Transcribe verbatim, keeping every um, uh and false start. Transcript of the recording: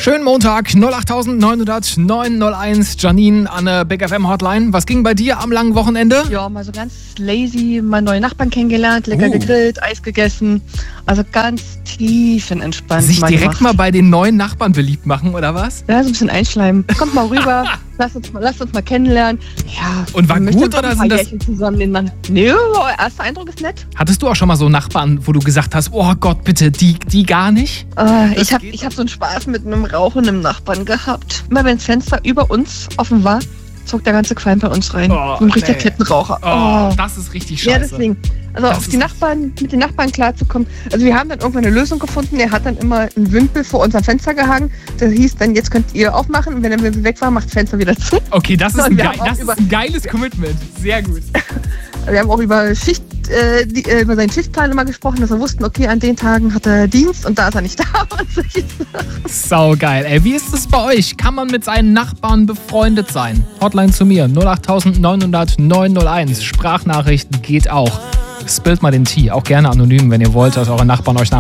Schönen Montag, null acht neun null null neun null eins, Janine an der Big F M Hotline. Was ging bei dir am langen Wochenende? Ja, mal so ganz lazy, mal neue Nachbarn kennengelernt, lecker Uh. gegrillt, Eis gegessen. Also ganz tiefenentspannt. Sich mal direkt gemacht. mal bei den neuen Nachbarn beliebt machen, oder was? Ja, so ein bisschen einschleimen. Kommt mal rüber, lasst uns mal, lasst uns mal kennenlernen. Ja, Und war man möchte gut, doch oder ein sind paar das- Jährchen zusammen den Mann. Nee, erster Eindruck ist nett. Hattest du auch schon mal so Nachbarn, wo du gesagt hast, oh Gott, bitte, die, die gar nicht? Äh, Das ich habe geht ich hab so einen Spaß mit einem rauchenden Nachbarn gehabt. Immer wenn das Fenster über uns offen war, zog der ganze Qualm bei uns rein. Oh, so ein richtiger nee. Kettenraucher. Oh, das ist richtig scheiße. Ja, deswegen. Also Das auf ist die Nachbarn, mit den Nachbarn klarzukommen. Also wir haben dann irgendwann eine Lösung gefunden. Er hat dann immer einen Wimpel vor unserem Fenster gehangen. Das hieß dann, jetzt könnt ihr aufmachen. Und wenn der Wimpel weg war, macht das Fenster wieder zu. Okay, das ist, Und ein, wir geil, haben auch das ist über- ein geiles Commitment. Sehr gut. Wir haben auch über Schicht, äh, die, äh, über seinen Schichtplan immer gesprochen, dass wir wussten, okay, an den Tagen hat er Dienst und da ist er nicht da. Und solche Sachen. Saugeil. Ey, wie ist es bei euch? Kann man mit seinen Nachbarn befreundet sein? Hotline zu mir, null acht neun null null neun null eins. Sprachnachrichten geht auch. Spillt mal den Tee, auch gerne anonym, wenn ihr wollt, dass eure Nachbarn euch nach